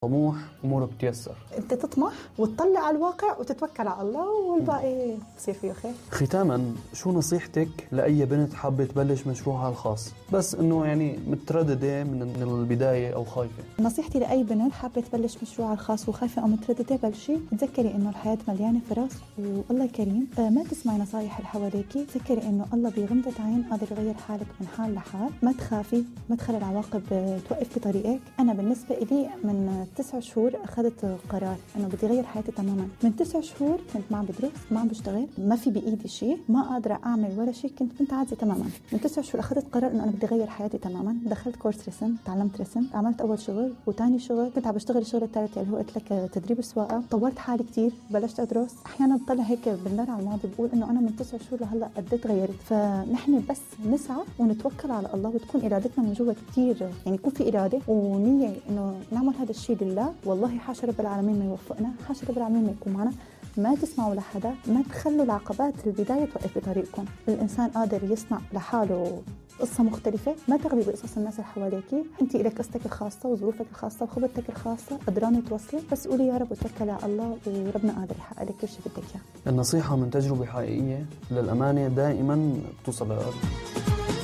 طموح أموره بتيسر. انت تطمح وتطلع على الواقع وتتوكل على الله والباقي بصير فيه خير. ختاما، شو نصيحتك لأي بنت حابة تبلش مشروعها الخاص بس إنه يعني مترددة من البداية أو خايفة؟ نصيحتي لأي بنت حابة تبلش مشروعها الخاص وخايفة أو مترددة، بلشي. تذكري إنه الحياة مليانة فرص والله كريم. ما تسمعي نصايح اللي حواليكي. تذكري إنه الله بغمضة عين قادر يغير حالك من حال لحال. ما تخافي، ما تخلي العواقب توقف بطريقك. أنا بالنسبة إلي من 9 شهور أخذت قرار إنه بدي غير حياتي تماما. من 9 شهور كنت ما عم بدرس، ما عم بشتغل، ما في بإيدي شيء، ما قادرة أعمل ولا شيء، كنت بنت عادية تماما. من 9 شهور أخذت قرار إنه أنا بدي غير حياتي تماما. دخلت كورس رسم، تعلمت رسم، عملت أول شغل وتاني شغل، كنت عم بشتغل الشغل الثالث اللي هو قلت لك تدريب السواقة. طورت حالي كتير، بلشت أدرس. أحيانا بطلع هيك بندر على الماضي بقول إنه أنا من 9 شهور لهلا قد ايه تغيرت. فنحن بس نسعى ونتوكل على الله وتكون إرادتنا من جوا كتير، يعني يكون في إرادة ونية إنه نعمل هذا الشيء لله. والله حاشا رب العالمين ما يوفقنا، حاشا رب العالمين ما يكون معنا. ما تسمعوا لحدا، ما تخلوا العقبات البداية توقف بطريقكم. الإنسان قادر يصنع لحاله قصة مختلفة. ما تغلي بقصص الناس اللي حواليكي. انت إلك قصتك الخاصة وظروفك الخاصة وخبرتك الخاصة، قدرانة توصلي. بس قولي يا رب وتوكلي على الله وربنا قادر يحقق لك كل شيء بدك اياه. النصيحة من تجربة حقيقية للأمانة دائما بتوصل للقلب.